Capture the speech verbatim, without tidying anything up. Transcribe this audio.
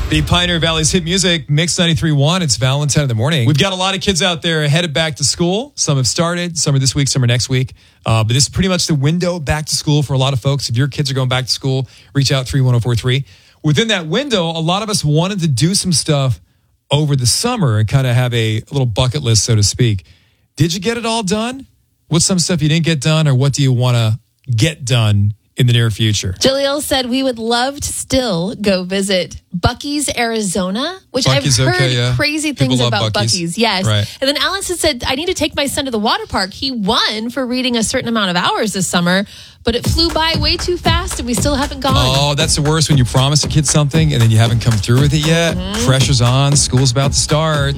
The Pioneer Valley's hit music, Mix ninety-three point one. It's Valentine in the morning. We've got a lot of kids out there headed back to school. Some have started. Some are this week, some are next week. Uh, but this is pretty much the window back to school for a lot of folks. If your kids are going back to school, reach out three one zero four three. Within that window, a lot of us wanted to do some stuff over the summer and kind of have a little bucket list, so to speak. Did you get it all done? What's some stuff you didn't get done, or what do you want to get done in the near future? Jaleel said we would love to still go visit Buc-ee's, Arizona, which Buc-ee's, I've heard okay, yeah. crazy People things love about Buc-ee's. Buc-ee's. Yes. Right. And then Alan said, I need to take my son to the water park. He won for reading a certain amount of hours this summer, but it flew by way too fast and we still haven't gone. Oh, that's the worst when you promise a kid something and then you haven't come through with it yet. Mm-hmm. Pressure's on. School's about to start.